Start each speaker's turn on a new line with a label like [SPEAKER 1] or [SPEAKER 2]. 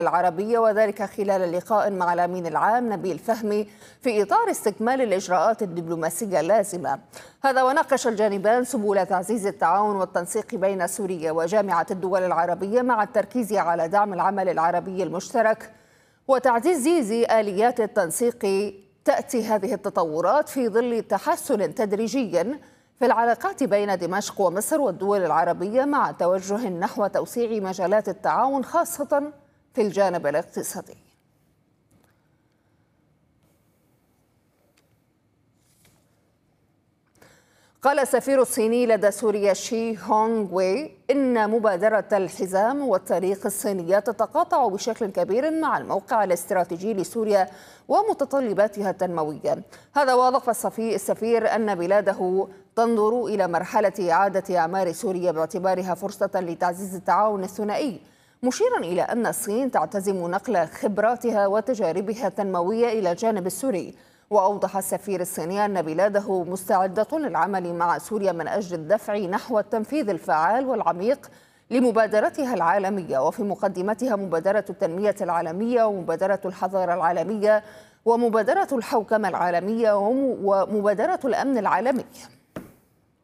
[SPEAKER 1] العربية، وذلك خلال لقاء مع الأمين العام نبيل فهمي في إطار استكمال الإجراءات الدبلوماسية اللازمة. هذا وناقش الجانبان سبل تعزيز التعاون والتنسيق بين سوريا وجامعة الدول العربية مع التركيز على دعم العمل العربي المشترك وتعزيز آليات التنسيق. تأتي هذه التطورات في ظل تحسن تدريجي في العلاقات بين دمشق ومصر والدول العربية مع توجه نحو توسيع مجالات التعاون خاصة في الجانب الاقتصادي. قال السفير الصيني لدى سوريا شي هونغ وي إن مبادرة الحزام والطريق الصينية تتقاطع بشكل كبير مع الموقع الاستراتيجي لسوريا ومتطلباتها التنموية. هذا وأضاف السفير أن بلاده تنظر إلى مرحلة إعادة أعمار سوريا باعتبارها فرصة لتعزيز التعاون الثنائي، مشيرا إلى أن الصين تعتزم نقل خبراتها وتجاربها التنموية إلى الجانب السوري. وأوضح السفير الصيني أن بلاده مستعدة للعمل مع سوريا من أجل الدفع نحو التنفيذ الفعال والعميق لمبادرتها العالمية، وفي مقدمتها مبادرة التنمية العالمية ومبادرة الحضارة العالمية ومبادرة الحوكمة العالمية ومبادرة الأمن العالمي.